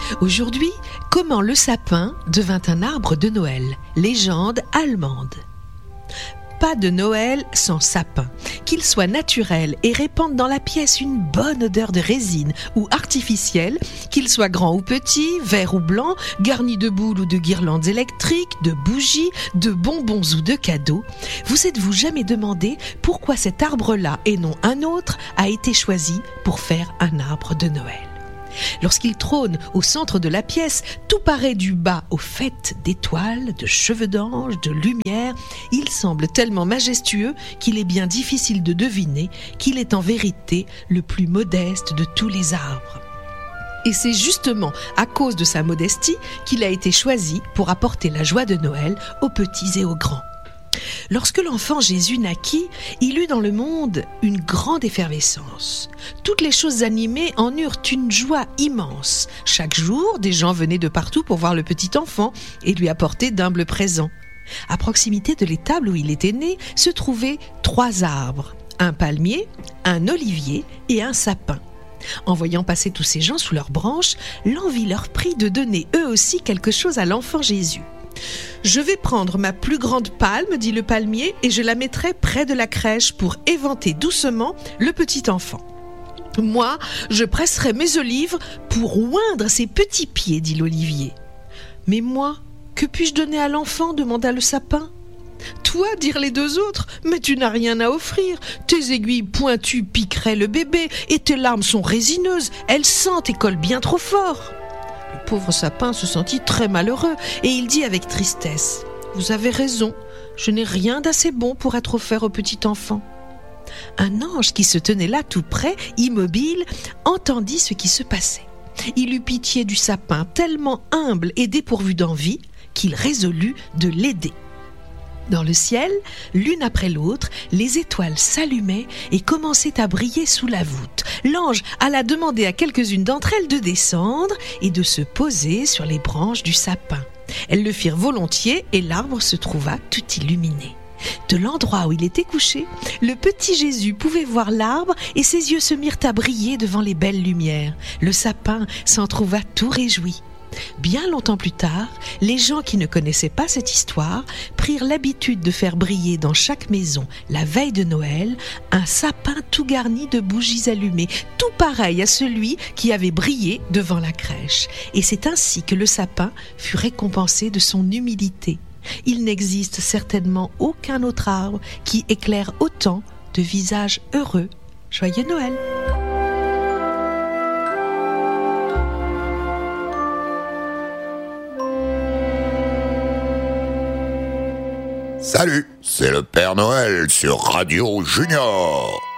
Aujourd'hui, comment le sapin devint un arbre de Noël, légende allemande. Pas de Noël sans sapin, qu'il soit naturel et répande dans la pièce une bonne odeur de résine ou artificielle, qu'il soit grand ou petit, vert ou blanc, garni de boules ou de guirlandes électriques, de bougies, de bonbons ou de cadeaux. Vous êtes-vous jamais demandé pourquoi cet arbre-là et non un autre a été choisi pour faire un arbre de Noël ? Lorsqu'il trône au centre de la pièce, tout paraît du bas au faîte d'étoiles, de cheveux d'ange, de lumière. Il semble tellement majestueux qu'il est bien difficile de deviner qu'il est en vérité le plus modeste de tous les arbres. Et c'est justement à cause de sa modestie qu'il a été choisi pour apporter la joie de Noël aux petits et aux grands. Lorsque l'enfant Jésus naquit, il eut dans le monde une grande effervescence. Toutes les choses animées en eurent une joie immense. Chaque jour, des gens venaient de partout pour voir le petit enfant et lui apporter d'humbles présents. À proximité de l'étable où il était né, se trouvaient 3 arbres, un palmier, un olivier et un sapin. En voyant passer tous ces gens sous leurs branches, l'envie leur prit de donner eux aussi quelque chose à l'enfant Jésus. « Je vais prendre ma plus grande palme, dit le palmier, et je la mettrai près de la crèche pour éventer doucement le petit enfant. Moi, je presserai mes olives pour oindre ses petits pieds, dit l'olivier. Mais moi, que puis-je donner à l'enfant, demanda le sapin. Toi, dirent les 2 autres, mais tu n'as rien à offrir. Tes aiguilles pointues piqueraient le bébé, et tes larmes sont résineuses, elles sentent et collent bien trop fort. Le pauvre sapin se sentit très malheureux et il dit avec tristesse « Vous avez raison, je n'ai rien d'assez bon pour être offert au petit enfant. » Un ange qui se tenait là tout près, immobile, entendit ce qui se passait. Il eut pitié du sapin, tellement humble et dépourvu d'envie, qu'il résolut de l'aider. Dans le ciel, l'une après l'autre, les étoiles s'allumaient et commençaient à briller sous la voûte. L'ange alla demander à quelques-unes d'entre elles de descendre et de se poser sur les branches du sapin. Elles le firent volontiers et l'arbre se trouva tout illuminé. De l'endroit où il était couché, le petit Jésus pouvait voir l'arbre et ses yeux se mirent à briller devant les belles lumières. Le sapin s'en trouva tout réjoui. Bien longtemps plus tard, les gens qui ne connaissaient pas cette histoire prirent l'habitude de faire briller dans chaque maison, la veille de Noël, un sapin tout garni de bougies allumées, tout pareil à celui qui avait brillé devant la crèche. Et c'est ainsi que le sapin fut récompensé de son humilité. Il n'existe certainement aucun autre arbre qui éclaire autant de visages heureux. Joyeux Noël! Salut, c'est le Père Noël sur Radio Junior.